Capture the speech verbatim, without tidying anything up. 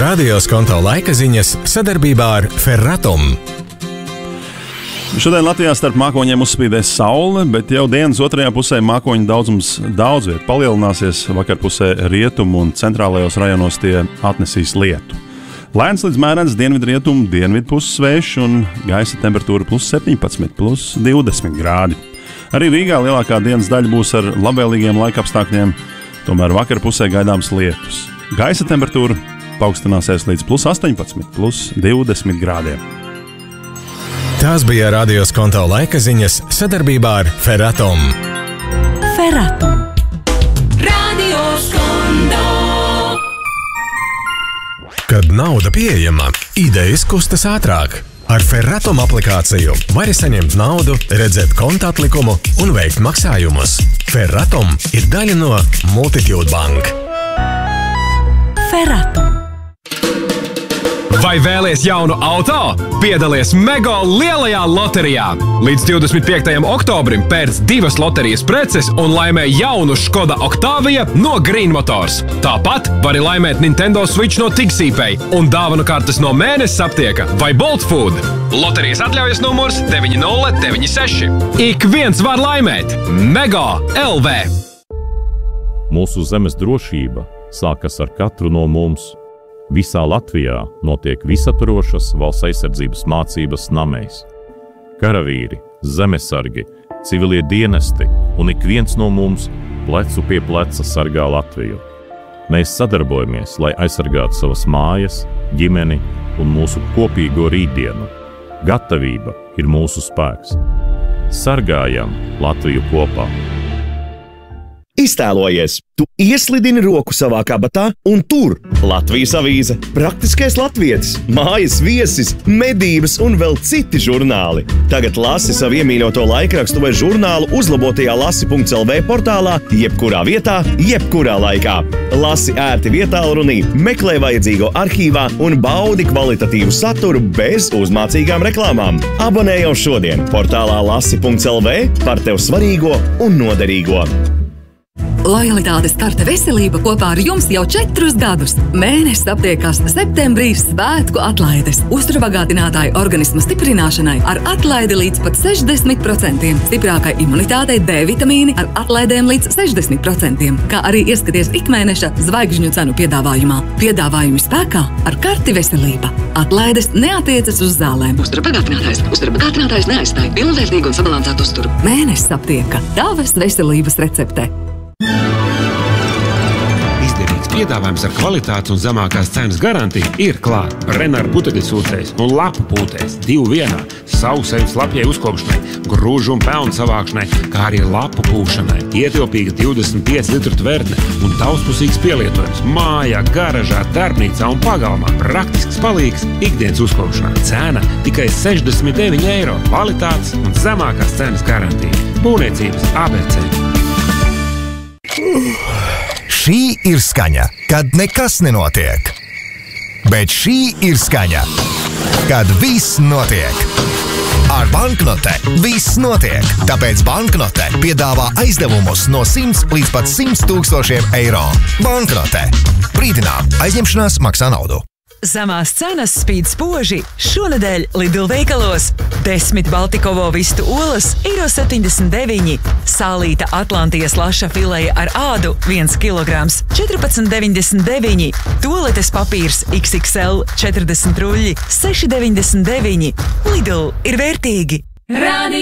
Radio Skonto laika ziņas sadarbībā ar Ferratum. Šodien Latvijā starp mākoņiem uzspīdēs saule, bet jau dienas otrajā pusē mākoņu daudzums daudz viet palielināsies. Vakarpusē rietumu un centrālajos rajonos tie atnesīs lietu. Lēns līdz mērens dienvidrietumu, dienvidpuses vējš un gaisa temperatūra plus septiņpadsmit, plus divdesmit grādi. Arī Rīgā lielākā dienas daļa būs ar labvēlīgiem laikapstākļiem, tomēr vakarpusē gaidāms lietus. Gaisa temperatūra paaugstināsies līdz plus astoņpadsmit, plus divdesmit grādiem. Tās bija Radio Skonto laika ziņas sadarbībā ar Ferratum. Ferratum. Radio Skonto. Kad nauda pieejama, idejas kustas ātrāk. Ar Ferratum aplikāciju vari saņemt naudu, redzēt konta atlikumu un veikt maksājumus. Ferratum ir daļa no Multitude Bank. Ferratum. Vai vēlies jaunu auto? Piedalies Mego lielajā loterijā! Līdz divdesmit piektajam oktobrim pērc divas loterijas preces un laimē jaunu Škoda Octavia no Green Motors. Tāpat vari laimēt Nintendo Switch no Tigsīpei un dāvanu kartes no Mēnesis aptieka vai Bolt Food. Loterijas atļaujas numurs deviņi nulle deviņi seši. Ik viens var laimēt! Mego L V. Mūsu zemes drošība sākas ar katru no mums. Visā Latvijā notiek visaptvarošas valsts aizsardzības mācības namēs. Karavīri, zemesargi, civilie dienesti un ik viens no mums plecu pie pleca sargā Latviju. Mēs sadarbojamies, lai aizsargātu savas mājas, ģimeni un mūsu kopīgo rītdienu. Gatavība ir mūsu spēks. Sargājam Latviju kopā! Iztēlojies, tu ieslidini roku savā kabatā un tur Latvijas avīze, praktiskais latvietis, mājas viesis, medības un vēl citi žurnāli. Tagad lasi savu iemīļoto laikrakstu vai žurnālu uzlabotajā lasi punkts el vē portālā, jebkurā vietā, jebkurā laikā. Lasi ērti vietālrunī, meklē vajadzīgo arhīvā un baudi kvalitatīvu saturu bez uzmācīgām reklāmām. Abonē jau šodien portālā lasi punkts el vē par tev svarīgo un noderīgo. Lojalitātes karte veselība kopā ar jums jau četrus gadus. Mēnesis aptiekās septembrī svētku atlaides. Uzturbagātinātāju organisma stiprināšanai ar atlaidi līdz pat sešdesmit procentiem. Stiprākai imunitātei D vitamīni ar atlaidēm līdz sešdesmit procentiem. Kā arī ieskaties ikmēneša zvaigžņu cenu piedāvājumā. Piedāvājumi spēkā ar karti veselība. Atlaides neatiecas uz zālēm. Uzturbagātinātājs. Uzturbagātinātājs neaizstāj pilnvērtīgu un sabalansētu uzturu. Mēnesis aptieka. Tavas veselības recepte. Izdevīgs piedāvājums ar kvalitātes un zemākās cenas garantiju ir klāt. Renāra putekļu sūcējs un lapu pūtējs divu vienā, sausējums lapjai uzkopšanai, grūžu un pelnu savākšanai, kā arī lapu pūšanai. Ietilpīga divdesmit pieci litru tvertne un daudzpusīgs pielietojums mājā, garažā, darbnīcā un pagalmā. Praktisks palīgs ikdienas uzkopšanā. Cena tikai sešdesmit deviņi eiro. Kvalitātes un zemākās cenas garantija. Būvniecības A B C. Šī ir skaņa, kad nekas nenotiek. Bet šī ir skaņa, kad viss notiek. Ar Banknote viss notiek, tāpēc Banknote piedāvā aizdevumus no simts līdz pat simts tūkstošiem eiro. Banknote. Brīdinām, aizņemšanās maksā naudu. Zemās cenas spīd spoži šonedēļ Lidl veikalos. Desmit Baltikovo vistu olas eiro septiņdesmit deviņi, sālīta Atlantijas laša fileja ar ādu viens kilograms četrpadsmit deviņdesmit deviņi, toaletes papīrs iks iks el četrdesmit ruļļi seši deviņdesmit deviņi. Lidl ir vērtīgi! Radio